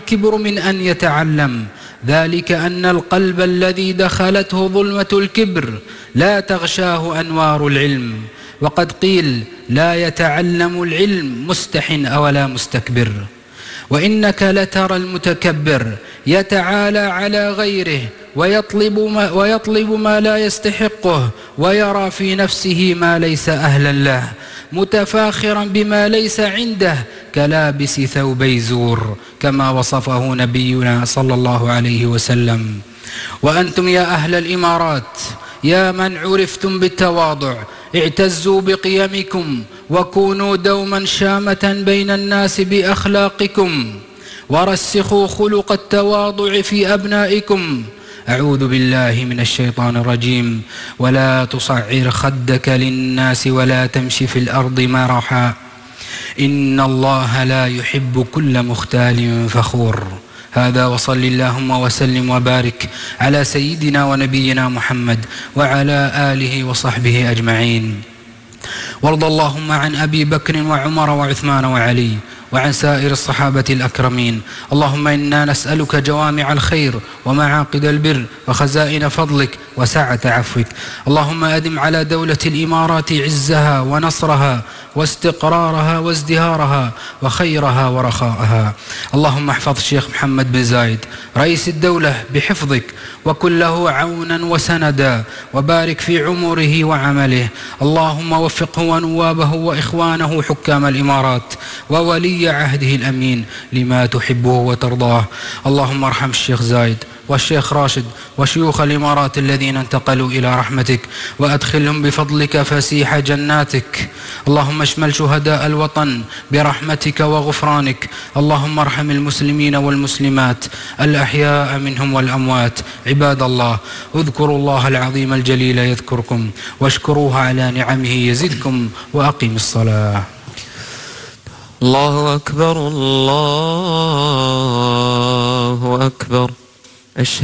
الكبر من أن يتعلم، ذلك أن القلب الذي دخلته ظلمة الكبر لا تغشاه أنوار العلم. وقد قيل: لا يتعلم العلم مستح ولا مستكبر. وإنك لترى المتكبر يتعالى على غيره ويطلب ما لا يستحقه، ويرى في نفسه ما ليس أهلا له، متفاخرا بما ليس عنده كلابس ثوبي زور، كما وصفه نبينا صلى الله عليه وسلم. وأنتم يا أهل الإمارات، يا من عرفتم بالتواضع، اعتزوا بقيمكم وكونوا دوما شامة بين الناس بأخلاقكم، ورسخوا خلق التواضع في أبنائكم. أعوذ بالله من الشيطان الرجيم. ولا تصعر خدك للناس ولا تمشي في الأرض مرحا إن الله لا يحب كل مختال فخور. هذا، وصل اللهم وسلم وبارك على سيدنا ونبينا محمد وعلى آله وصحبه أجمعين. وارض اللهم عن أبي بكر وعمر وعثمان وعلي وعن سائر الصحابة الأكرمين. اللهم إنا نسألك جوامع الخير ومعاقد البر وخزائن فضلك وسعة عفوك. اللهم أدم على دولة الإمارات عزها ونصرها واستقرارها وازدهارها وخيرها ورخاءها. اللهم احفظ الشيخ محمد بن زايد رئيس الدولة بحفظك، وكن له عونا وسندا، وبارك في عمره وعمله. اللهم وفقه ونوابه وإخوانه حكام الإمارات وولي عهده الأمين لما تحبه وترضاه. اللهم ارحم الشيخ زايد والشيخ راشد وشيوخ الإمارات الذين انتقلوا إلى رحمتك، وأدخلهم بفضلك فسيح جناتك. اللهم اشمل شهداء الوطن برحمتك وغفرانك. اللهم ارحم المسلمين والمسلمات الأحياء منهم والأموات. عباد الله، اذكروا الله العظيم الجليل يذكركم، واشكروه على نعمه يزدكم، وأقم الصلاة. الله أكبر، الله أكبر.